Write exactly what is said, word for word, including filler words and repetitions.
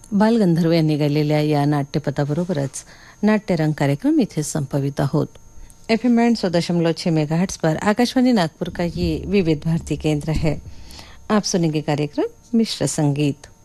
बालगंधर्व यांनी गायलेल्या या नाट्यपथाबरोबरच नाट्यरंग कार्यक्रम इथे संपवित आहोत. एफ एम बैंड सौ दशमलव छह मेगा हर्ट्ज पर आकाशवाणी नागपुर का ये विविध भारती केंद्र है. आप सुनेंगे कार्यक्रम मिश्र संगीत.